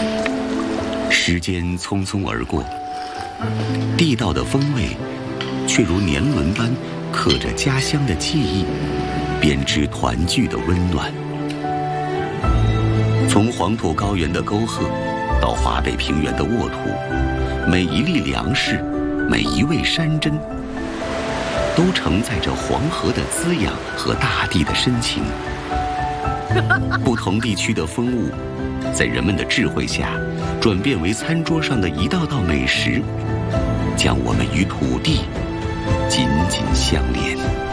时间匆匆而过，地道的风味却如年轮般刻着家乡的记忆，编织团聚的温暖。从黄土高原的沟壑到华北平原的沃土，每一粒粮食，每一味山珍，都承载着黄河的滋养和大地的深情。不同地区的风物，在人们的智慧下，转变为餐桌上的一道道美食，将我们与土地紧紧相连。